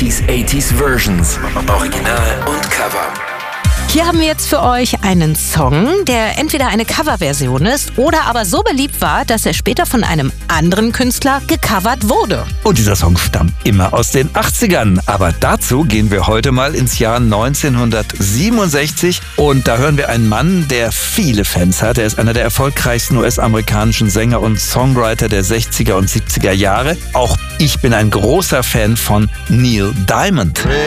80s Versions. Original und Cover. Hier haben wir jetzt für euch einen Song, der entweder eine Coverversion ist oder aber so beliebt war, dass er später von einem anderen Künstler gecovert wurde. Und dieser Song stammt immer aus den 80ern. Aber dazu gehen wir heute mal ins Jahr 1967. Und da hören wir einen Mann, der viele Fans hat. Er ist einer der erfolgreichsten US-amerikanischen Sänger und Songwriter der 60er und 70er Jahre. Auch ich bin ein großer Fan von Neil Diamond.